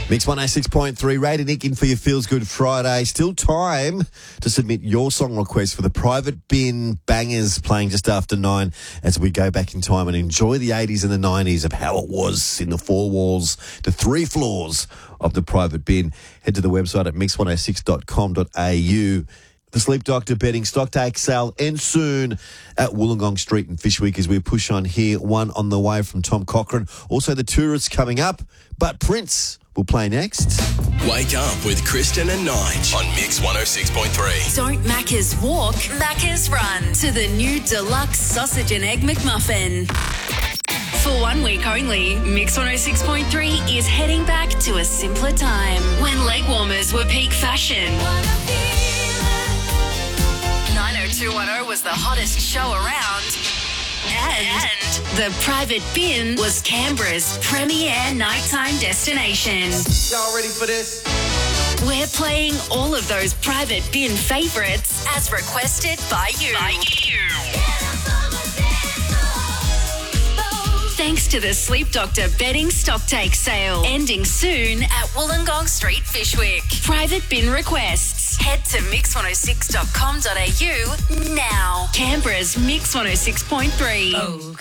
Mix 106.3, Ray and Nick in for your Feels Good Friday. Still time to submit your song request for the Private Bin Bangers playing just after 9 as we go back in time and enjoy the 80s and the 90s of how it was in the 4 walls to 3 floors of the Private Bin. Head to the website at mix106.com.au. The Sleep Doctor betting stock take sale ends soon at Wollongong Street in Fyshwick as we push on here. One on the way from Tom Cochrane. Also the Tourists coming up, but Prince will play next. Wake up with Kristen and Nige on Mix 106.3. Don't Macca's walk, Macca's run to the new deluxe sausage and egg McMuffin. For 1 week only, Mix 106.3 is heading back to a simpler time when leg warmers were peak fashion. 90210 was the hottest show around. And the Private Bin was Canberra's premier nighttime destination. Y'all ready for this? We're playing all of those Private Bin favourites as requested by you. Thanks to the Sleep Doctor betting stocktake sale, ending soon at Wollongong Street, Fyshwick. Private Bin requests. Head to mix106.com.au now. Canberra's Mix 106.3.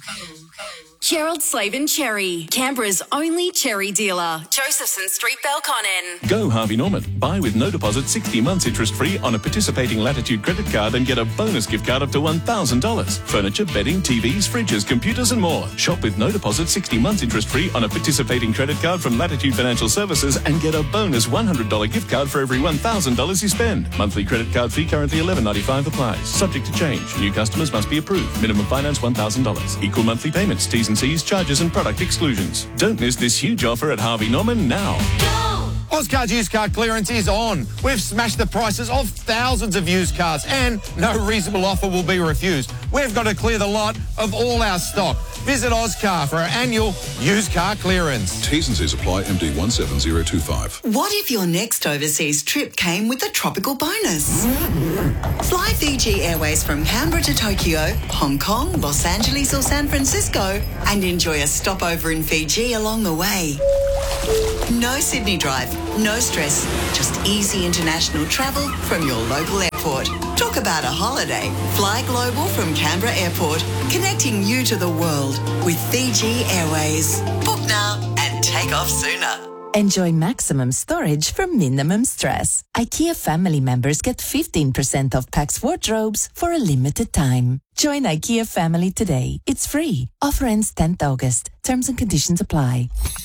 Gerald Slavin Cherry, Canberra's only cherry dealer. Josephson Street, Belconnen. Go Harvey Norman. Buy with no deposit 60 months interest-free on a participating Latitude credit card and get a bonus gift card up to $1,000. Furniture, bedding, TVs, fridges, computers and more. Shop with no deposit 60 months interest-free on a participating credit card from Latitude Financial Services and get a bonus $100 gift card for every $1,000 you spend. Monthly credit card fee currently $11.95 applies. Subject to change. New customers must be approved. Minimum finance $1,000. Equal monthly payments. T's and C's, charges and product exclusions. Don't miss this huge offer at Harvey Norman now. Ozcar's used car clearance is on. We've smashed the prices of thousands of used cars and no reasonable offer will be refused. We've got to clear the lot of all our stock. Visit Ozcar for our annual used car clearance. T's and C's apply. MD 17025. What if your next overseas trip came with a tropical bonus? Fly Fiji Airways from Canberra to Tokyo, Hong Kong, Los Angeles or San Francisco and enjoy a stopover in Fiji along the way. No Sydney drive, no stress, just easy international travel from your local airport. Talk about a holiday. Fly global from Canberra Airport, connecting you to the world with Fiji Airways. Book now and take off sooner. Enjoy maximum storage for minimum stress. IKEA family members get 15% off Pax wardrobes for a limited time. Join IKEA family today. It's free. Offer ends 10th August. Terms and conditions apply.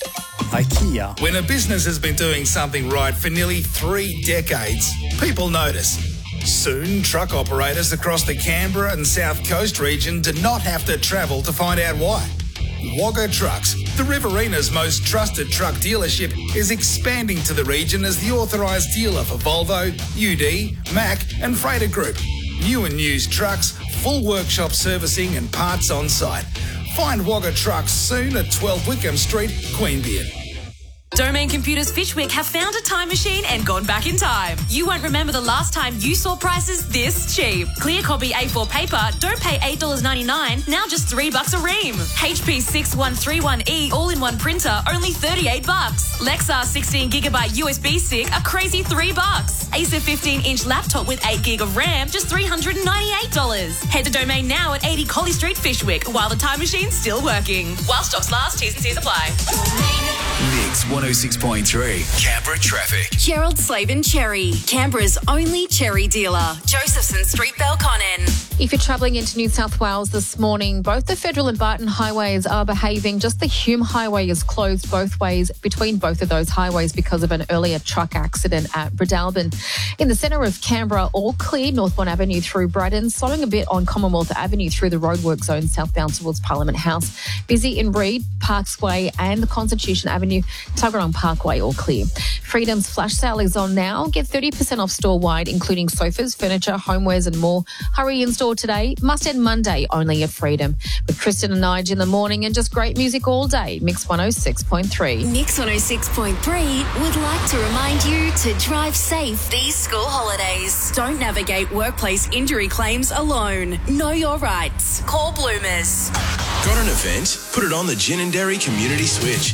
IKEA. When a business has been doing something right for nearly 3 decades, people notice. Soon, truck operators across the Canberra and South Coast region do not have to travel to find out why. Wagga Trucks, the Riverina's most trusted truck dealership, is expanding to the region as the authorised dealer for Volvo, UD, Mack and Freighter Group. New and used trucks, full workshop servicing and parts on site. Find Wagga Trucks soon at 12 Wickham Street, Queanbeyan. Domain Computers Fyshwick have found a time machine and gone back in time. You won't remember the last time you saw prices this cheap. Clear copy A4 paper, don't pay $8.99, now just $3 a ream. HP 6131E all-in-one printer, only $38. Lexar 16GB USB stick, a crazy $3. Acer 15-inch laptop with 8GB of RAM, just $398. Head to Domain now at 80 Collie Street, Fyshwick, while the time machine's still working. While stocks last, T's and C's apply. Mix 106.3, Canberra traffic. Gerald Slavin Cherry, Canberra's only cherry dealer. Josephson Street, Belconnen. If you're travelling into New South Wales this morning, both the Federal and Barton highways are behaving. Just the Hume Highway is closed both ways between both of those highways because of an earlier truck accident at Breadalbin. In the centre of Canberra, all clear, Northbourne Avenue through Braddon, slowing a bit on Commonwealth Avenue through the roadwork zone southbound towards Parliament House. Busy in Reid, Parksway and the Constitution Avenue, Tuggeranong Parkway, all clear. Freedom's flash sale is on now. Get 30% off store-wide, including sofas, furniture, homewares and more. Hurry in store today. Must end Monday only at Freedom. With Kristen and Nige in the morning and just great music all day. Mix 106.3. Mix 106.3 would like to remind you to drive safe these school holidays. Don't navigate workplace injury claims alone. Know your rights. Call Bloomers. Got an event? Put it on the Ginninderry Community Switch.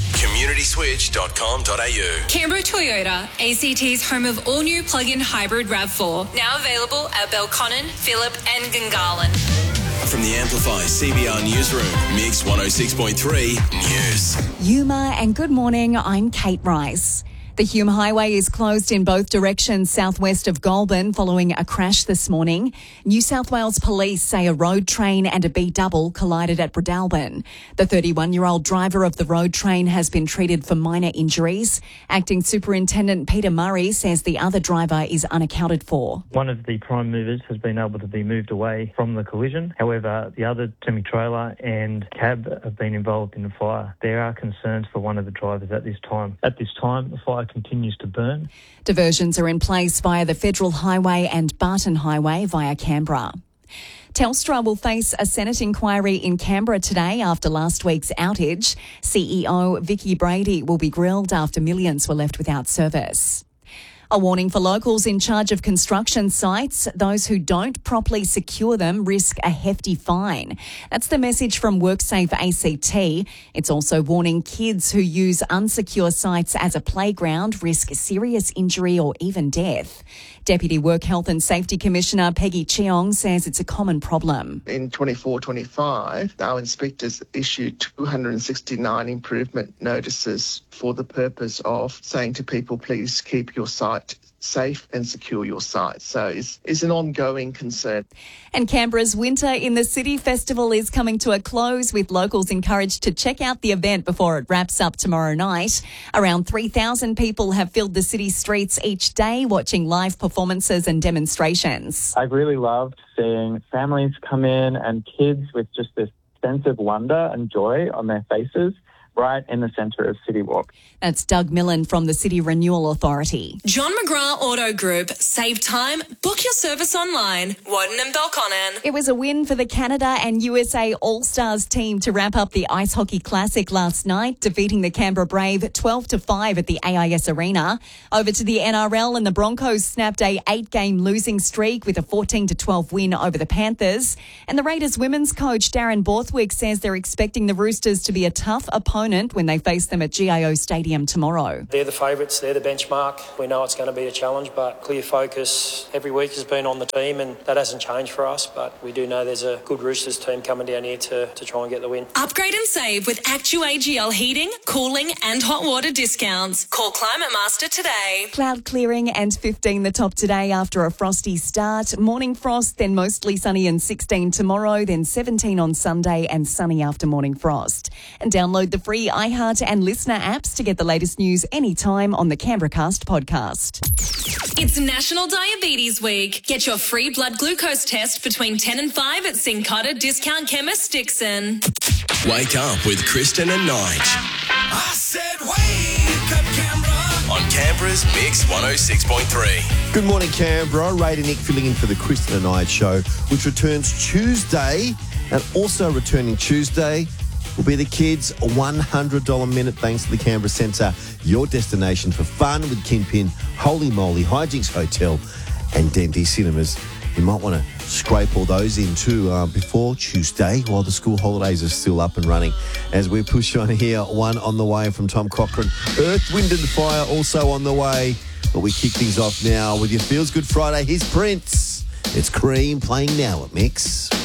communityswitch.com.au. Canberra Toyota, ACT's home of all-new plug-in hybrid RAV4. Now available at Belconnen, Phillip and Gungahlin. From the Amplify CBR Newsroom, Mix 106.3 News. Yuma, and good morning, I'm Kate Rice. The Hume Highway is closed in both directions southwest of Goulburn following a crash this morning. New South Wales Police say a road train and a B-double collided at Bredelban. The 31-year-old driver of the road train has been treated for minor injuries. Acting Superintendent Peter Murray says the other driver is unaccounted for. One of the prime movers has been able to be moved away from the collision. However, the other semi-trailer and cab have been involved in the fire. There are concerns for one of the drivers at this time. At this time, the fire continues to burn. Diversions are in place via the Federal Highway and Barton Highway via Canberra. Telstra will face a Senate inquiry in Canberra today after last week's outage. CEO Vicky Brady will be grilled after millions were left without service. A warning for locals in charge of construction sites. Those who don't properly secure them risk a hefty fine. That's the message from WorkSafe ACT. It's also warning kids who use unsecure sites as a playground risk serious injury or even death. Deputy Work Health and Safety Commissioner Peggy Cheong says it's a common problem. In 24-25, our inspectors issued 269 improvement notices for the purpose of saying to people, please keep your site safe and secure your site. So it's an ongoing concern. And Canberra's Winter in the City Festival is coming to a close, with locals encouraged to check out the event before it wraps up tomorrow night. Around 3,000 people have filled the city streets each day watching live performances and demonstrations. I've really loved seeing families come in and kids with just this sense of wonder and joy on their faces, right in the centre of City Walk. That's Doug Millen from the City Renewal Authority. John McGrath Auto Group. Save time. Book your service online. Woden and Belconnen. It was a win for the Canada and USA All-Stars team to wrap up the Ice Hockey Classic last night, defeating the Canberra Brave 12-5 at the AIS Arena. Over to the NRL, and the Broncos snapped a 8-game losing streak with a 14-12 win over the Panthers. And the Raiders women's coach Darren Borthwick says they're expecting the Roosters to be a tough opponent when they face them at GIO Stadium tomorrow. They're the favourites, they're the benchmark. We know it's going to be a challenge, but clear focus every week has been on the team, and that hasn't changed for us, but we do know there's a good Roosters team coming down here to try and get the win. Upgrade and save with Actu AGL heating, cooling and hot water discounts. Call Climate Master today. Cloud clearing and 15 the top today after a frosty start. Morning frost, then mostly sunny and 16 tomorrow, then 17 on Sunday and sunny after morning frost. And download the free iHeart and Listener apps to get the latest news anytime on the Canberracast podcast. It's National Diabetes Week. Get your free blood glucose test between 10 and 5 at Sincotta Discount Chemist Dixon. Wake up with Kristen and Nige. I said wake up, Canberra. On Canberra's Mix 106.3. Good morning, Canberra. Ray and Nick filling in for the Kristen and Nige show, which returns Tuesday. And also returning Tuesday will be the kids' $100 minute thanks to the Canberra Centre, your destination for fun with Kingpin, Holy Moly, Hijinks Hotel and Dente Cinemas. You might want to scrape all those in too before Tuesday while the school holidays are still up and running. As we push on here, one on the way from Tom Cochrane. Earth, Wind and Fire also on the way. But we kick things off now with your Feels Good Friday. Here's Prince. It's Cream playing now at Mix.